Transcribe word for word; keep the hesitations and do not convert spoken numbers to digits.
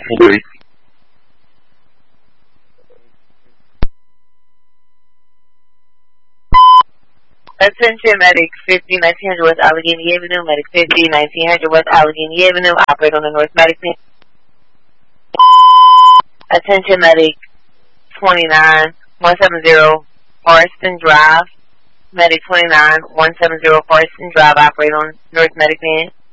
forty. Attention, Medic fifty, nineteen hundred West Allegheny Avenue. Medic fifty, nineteen hundred West Allegheny Avenue. Operate on the North Medic Van. Attention, Medic twenty-nine, one seventy Forreston Drive. Medic twenty-nine, one seventy Forreston Drive. Operate on North Medic Van.